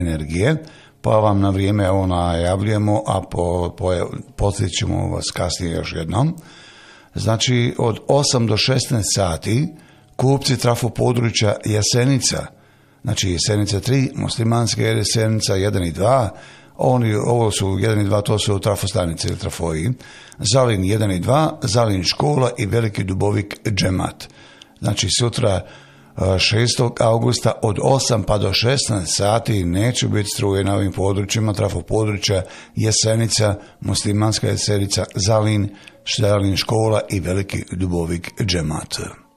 energije, pa vam na vrijeme ovo najavljujemo, a podsjetit ćemo vas kasnije još jednom. Znači, od 8 do 16 sati kupci trafo područja Jasenica, znači Jasenica 3, muslimanska Jasenica 1 i 2, ovo su 1 i 2, to su trafostanice ili trafoji, Zalin 1 i 2, Zalin škola i Veliki Dubovik džemat. Znači, sutra 6. augusta od 8 pa do 16 sati neće biti struje na ovim područjima, trafo područja Jasenica, muslimanska Jasenica, Zalin škola i Veliki Dubovik džemat.